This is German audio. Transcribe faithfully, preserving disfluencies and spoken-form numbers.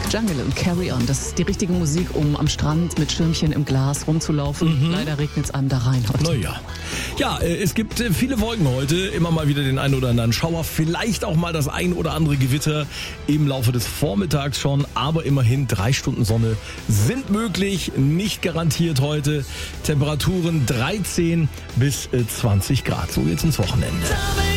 Jungle und Carry On, das ist die richtige Musik, um am Strand mit Schirmchen im Glas rumzulaufen. Mhm. Leider regnet es einem da rein heute. Naja. Ja, es gibt viele Wolken heute, immer mal wieder den einen oder anderen Schauer, vielleicht auch mal das ein oder andere Gewitter im Laufe des Vormittags schon, aber immerhin drei Stunden Sonne sind möglich, nicht garantiert heute. Temperaturen dreizehn bis zwanzig Grad, so geht's ins Wochenende.